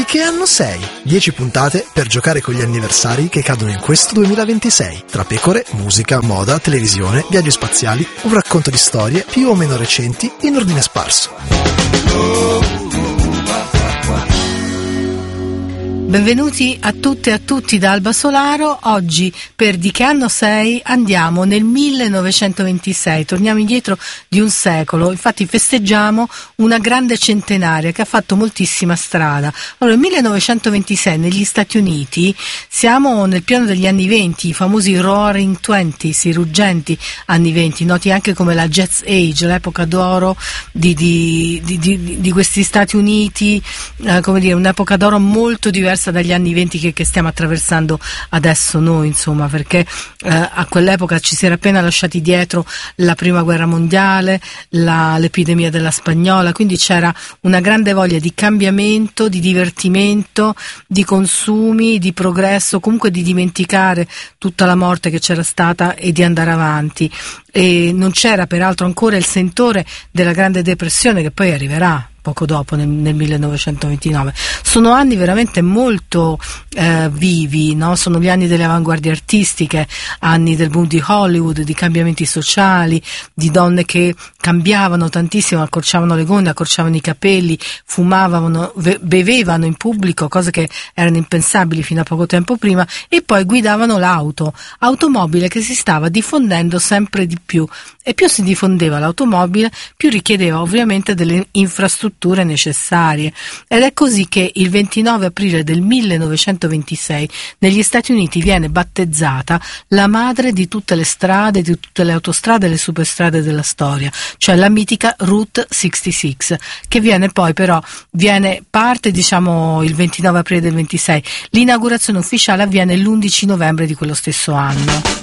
che anno sei? 10 puntate per giocare con gli anniversari che cadono in questo 2026. Tra pecore, musica, moda, televisione, viaggi spaziali, un racconto di storie più o meno recenti in ordine sparso. Benvenuti a tutte e a tutti da Alba Solaro. Oggi per Di che anno sei andiamo nel 1926, torniamo indietro di un secolo, infatti festeggiamo una grande centenaria che ha fatto moltissima strada. Allora, nel 1926 negli Stati Uniti siamo nel piano degli anni 20, i famosi Roaring Twenties, i ruggenti anni 20, noti anche come la Jazz Age, l'epoca d'oro di questi Stati Uniti, come dire, un'epoca d'oro molto diversa dagli anni 20 che stiamo attraversando adesso noi, insomma, perché a quell'epoca ci si era appena lasciati dietro la prima guerra mondiale, l'epidemia della spagnola, quindi c'era una grande voglia di cambiamento, di divertimento, di consumi, di progresso, comunque di dimenticare tutta la morte che c'era stata e di andare avanti. E non c'era peraltro ancora il sentore della Grande Depressione, che poi arriverà poco dopo, nel 1929. Sono anni veramente molto vivi, no? Sono gli anni delle avanguardie artistiche, anni del boom di Hollywood, di cambiamenti sociali, di donne che cambiavano tantissimo, accorciavano le gonne, accorciavano i capelli, fumavano, bevevano in pubblico, cose che erano impensabili fino a poco tempo prima, e poi guidavano automobile che si stava diffondendo sempre di più, e più si diffondeva l'automobile, più richiedeva ovviamente delle infrastrutture necessarie, ed è così che il 29 aprile del 1926 negli Stati Uniti viene battezzata la madre di tutte le strade, di tutte le autostrade e le superstrade della storia, cioè la mitica Route 66, che viene parte il 29 aprile del 26. L'inaugurazione ufficiale avviene l'11 novembre di quello stesso anno.